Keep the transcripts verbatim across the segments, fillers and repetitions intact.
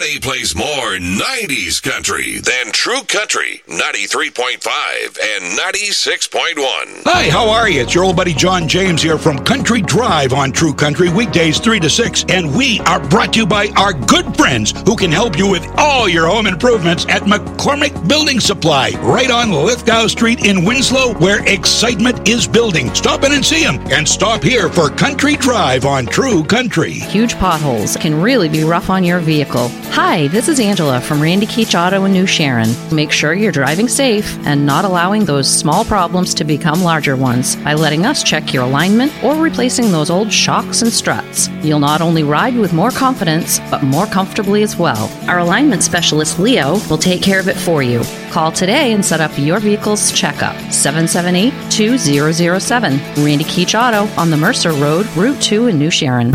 Nobody plays more nineties country than True Country, ninety-three point five and ninety-six point one. Hi, how are you? It's your old buddy John James here from Country Drive on True Country, weekdays three to six. And we are brought to you by our good friends who can help you with all your home improvements at McCormick Building Supply, right on Lithgow Street in Winslow, where excitement is building. Stop in and see them, and stop here for Country Drive on True Country. Huge potholes can really be rough on your vehicle. Hi, this is Angela from Randy Keach Auto in New Sharon. Make sure you're driving safe and not allowing those small problems to become larger ones by letting us check your alignment or replacing those old shocks and struts. You'll not only ride with more confidence, but more comfortably as well. Our alignment specialist, Leo, will take care of it for you. Call today and set up your vehicle's checkup. seven seven eight, two zero zero seven. Randy Keach Auto on the Mercer Road, Route two in New Sharon.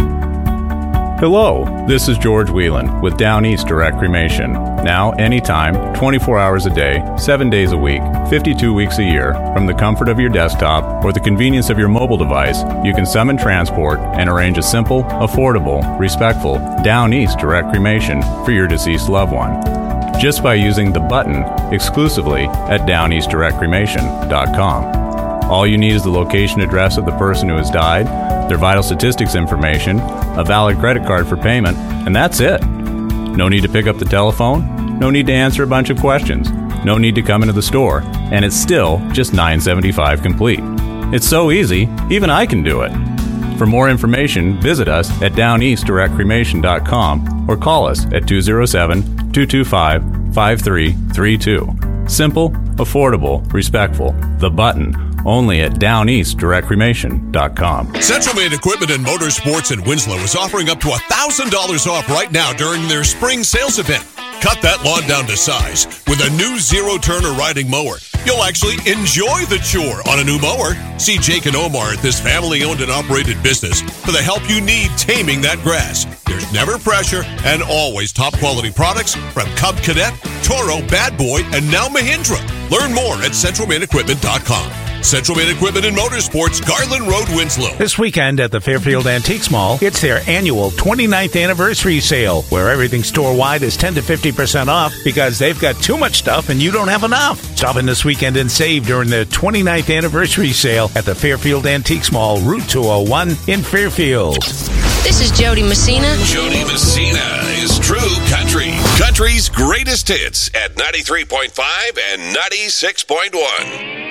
Hello, this is George Whelan with Down East Direct Cremation. Now, anytime, twenty-four hours a day, seven days a week, fifty-two weeks a year, from the comfort of your desktop or the convenience of your mobile device, you can summon transport and arrange a simple, affordable, respectful Down East Direct Cremation for your deceased loved one. Just by using the button exclusively at down east direct cremation dot com. All you need is the location address of the person who has died, their vital statistics information, a valid credit card for payment, and that's it. No need to pick up the telephone, no need to answer a bunch of questions, no need to come into the store, and it's still just nine dollars and seventy-five cents complete. It's so easy, even I can do it. For more information, visit us at down east direct cremation dot com or call us at two oh seven, two two five, five three three two. Simple, affordable, respectful. The button. Only at down east direct cremation dot com. Central Maine Equipment and Motorsports in Winslow is offering up to one thousand dollars off right now during their spring sales event. Cut that lawn down to size with a new zero-turn or riding mower. You'll actually enjoy the chore on a new mower. See Jake and Omar at this family-owned and operated business for the help you need taming that grass. There's never pressure and always top-quality products from Cub Cadet, Toro, Bad Boy, and now Mahindra. Learn more at central maine equipment dot com. Central Maine Equipment and Motorsports, Garland Road, Winslow. This weekend at the Fairfield Antiques Mall, it's their annual twenty-ninth anniversary sale, where everything store-wide is ten to fifty percent off because they've got too much stuff and you don't have enough. Stop in this weekend and save during the twenty-ninth anniversary sale at the Fairfield Antiques Mall, Route two oh one in Fairfield. This is Jody Messina. Jody Messina is True Country. Country's greatest hits at ninety-three point five and ninety-six point one.